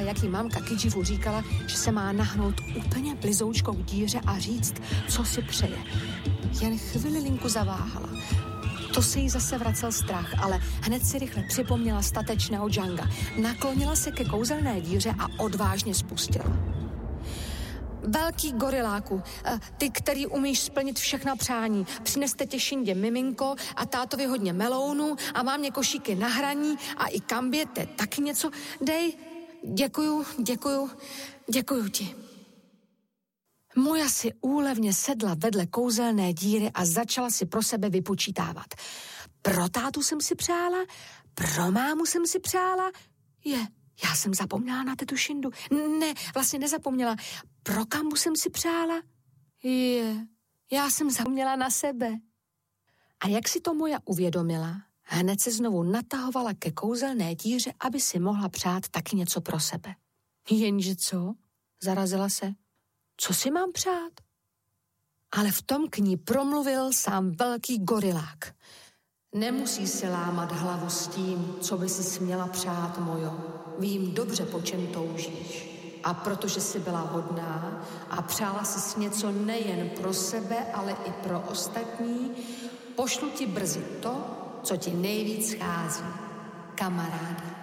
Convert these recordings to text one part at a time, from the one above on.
jak jí mamka Kidživu říkala, že se má nahnout úplně blizoučkou k díře a říct, co si přeje. Jen chvilinku zaváhala. To se jí zase vracel strach, ale hned si rychle připomněla statečného Džanga. Naklonila se ke kouzelné díře a odvážně spustila. Velký goriláku, ty, který umíš splnit všechna přání, přineste tě Šindě miminko a tátovi hodně melounu a mámě košíky na hraní a i Kambě taky něco dej. Děkuju ti. Moja si úlevně sedla vedle kouzelné díry a začala si pro sebe vypočítávat. Pro tátu jsem si přála, pro mámu jsem si přála, já jsem zapomněla na tetu Šindu. Ne, vlastně nezapomněla. Pro Kambu jsem si přála? Já jsem zapomněla na sebe. A jak si to Moja uvědomila, hned se znovu natahovala ke kouzelné díře, aby si mohla přát taky něco pro sebe. Jenže co? Zarazila se. Co si mám přát? Ale v tom k ní promluvil sám velký gorilák. Nemusí si lámat hlavu s tím, co by si směla přát, Mojo. Vím dobře, po čem toužíš. A protože jsi byla hodná a přála jsi něco nejen pro sebe, ale i pro ostatní, pošlu ti brzy to, co ti nejvíc schází. Kamaráda.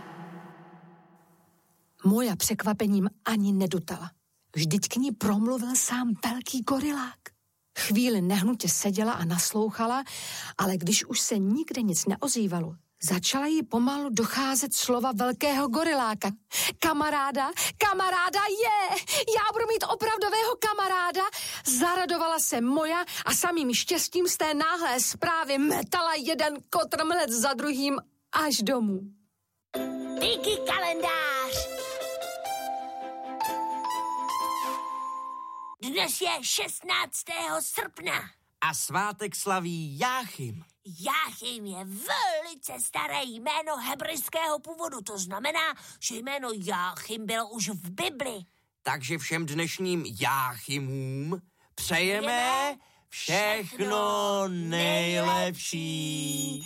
Moja překvapením ani nedutala. Vždyť k ní promluvil sám velký gorilák. Chvíli nehnutě seděla a naslouchala, ale když už se nikde nic neozývalo, začala jí pomalu docházet slova velkého goriláka. Kamaráda je! Já budu mít opravdového kamaráda! Zaradovala se Moja a samým štěstím z té náhlé zprávy metala jeden kotrmelec za druhým až domů. Díky kalendář! Dnes je 16. srpna. A svátek slaví Jáchym. Jáchym je velice staré jméno hebrejského původu. To znamená, že jméno Jáchym bylo už v Bibli. Takže všem dnešním Jáchymům přejeme všechno nejlepší.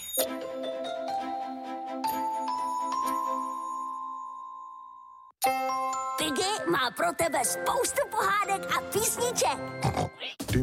Piggy má pro tebe spoustu pohádek a písniček. Ty